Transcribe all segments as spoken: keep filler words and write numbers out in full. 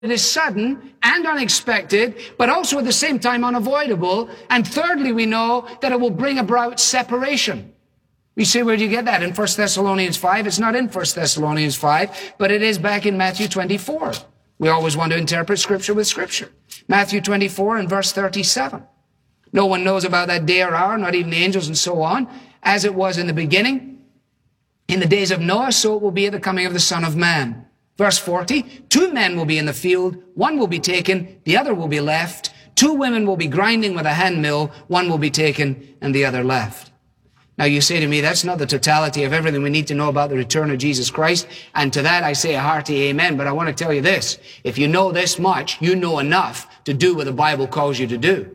is sudden and unexpected, but also at the same time unavoidable. And thirdly, we know that it will bring about separation. You say, where do you get that? In First Thessalonians five? It's not in First Thessalonians five, but it is back in Matthew twenty-four. We always want to interpret Scripture with Scripture. Matthew twenty-four and verse thirty-seven. No one knows about that day or hour, not even the angels and so on. As it was in the beginning, in the days of Noah, so it will be at the coming of the Son of Man. Verse forty, two men will be in the field, one will be taken, the other will be left. Two women will be grinding with a handmill, one will be taken and the other left. Now you say to me, that's not the totality of everything we need to know about the return of Jesus Christ. And to that I say a hearty amen. But I want to tell you this, if you know this much, you know enough to do what the Bible calls you to do.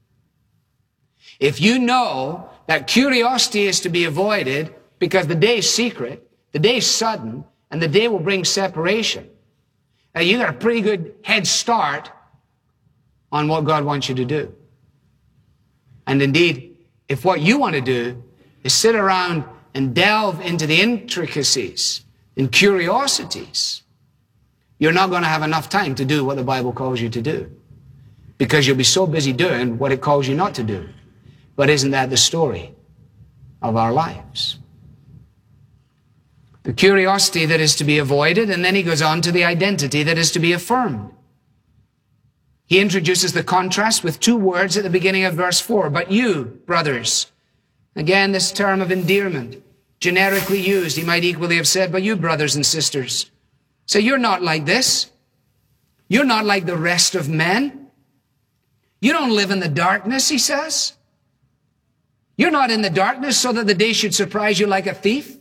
If you know that curiosity is to be avoided because the day is secret, the day is sudden, and the day will bring separation, now you got a pretty good head start on what God wants you to do. And indeed, if what you want to do is sit around and delve into the intricacies and curiosities, you're not going to have enough time to do what the Bible calls you to do, because you'll be so busy doing what it calls you not to do. But isn't that the story of our lives? The curiosity that is to be avoided, and then he goes on to the identity that is to be affirmed. He introduces the contrast with two words at the beginning of verse four. But you, brothers. Again, this term of endearment, generically used. He might equally have said, but you, brothers and sisters. So you're not like this. You're not like the rest of men. You don't live in the darkness, he says. You're not in the darkness so that the day should surprise you like a thief.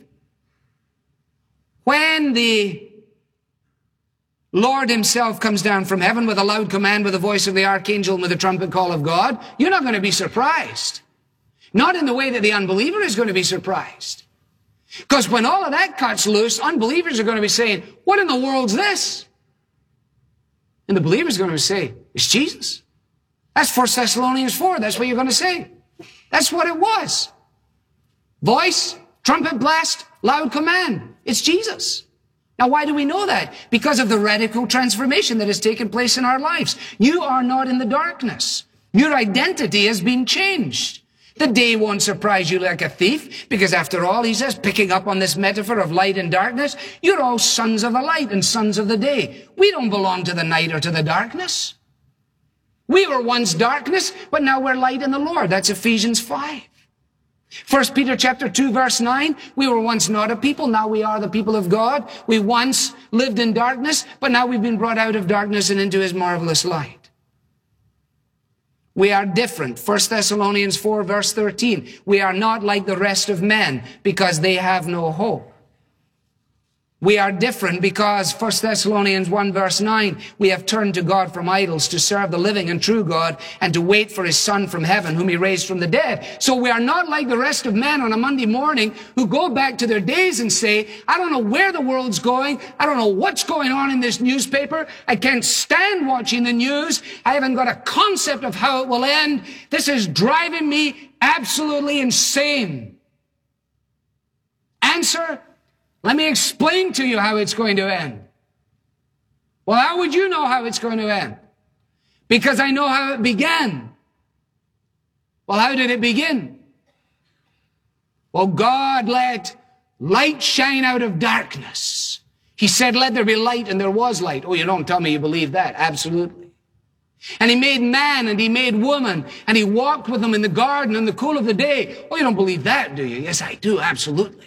When the Lord himself comes down from heaven with a loud command, with the voice of the archangel and with the trumpet call of God, you're not going to be surprised. Not in the way that the unbeliever is going to be surprised. Because when all of that cuts loose, unbelievers are going to be saying, what in the world's this? And the believer's going to say, it's Jesus. That's First Thessalonians four. That's what you're going to say. That's what it was. Voice, trumpet blast, loud command. It's Jesus. Now, why do we know that? Because of the radical transformation that has taken place in our lives. You are not in the darkness. Your identity has been changed. The day won't surprise you like a thief, because after all, he says, picking up on this metaphor of light and darkness, you're all sons of the light and sons of the day. We don't belong to the night or to the darkness. We were once darkness, but now we're light in the Lord. That's Ephesians five. First Peter chapter two, verse nine, we were once not a people, now we are the people of God. We once lived in darkness, but now we've been brought out of darkness and into his marvelous light. We are different. First Thessalonians four, verse thirteen, we are not like the rest of men because they have no hope. We are different because First Thessalonians one verse nine, we have turned to God from idols to serve the living and true God and to wait for his Son from heaven whom he raised from the dead. So we are not like the rest of men on a Monday morning who go back to their days and say, I don't know where the world's going. I don't know what's going on in this newspaper. I can't stand watching the news. I haven't got a concept of how it will end. This is driving me absolutely insane. Answer, let me explain to you how it's going to end. Well, how would you know how it's going to end? Because I know how it began. Well, how did it begin? Well, God let light shine out of darkness. He said, let there be light, and there was light. Oh, you don't tell me you believe that. Absolutely. And he made man and he made woman, and he walked with them in the garden in the cool of the day. Oh, you don't believe that, do you? Yes, I do. Absolutely.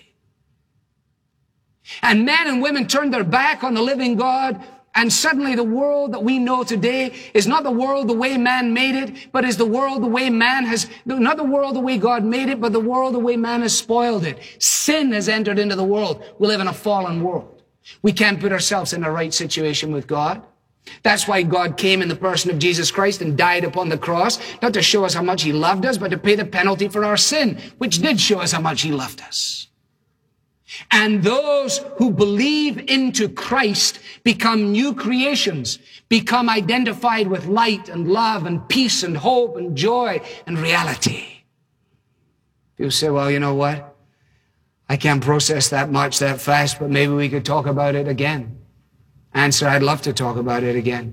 And men and women turned their back on the living God, and suddenly the world that we know today is not the world the way man made it, but is the world the way man has, not the world the way God made it, but the world the way man has spoiled it. Sin has entered into the world. We live in a fallen world. We can't put ourselves in the right situation with God. That's why God came in the person of Jesus Christ and died upon the cross, not to show us how much he loved us, but to pay the penalty for our sin, which did show us how much he loved us. And those who believe into Christ become new creations, become identified with light and love and peace and hope and joy and reality. People say, well, you know what? I can't process that much that fast, but maybe we could talk about it again. Answer, I'd love to talk about it again.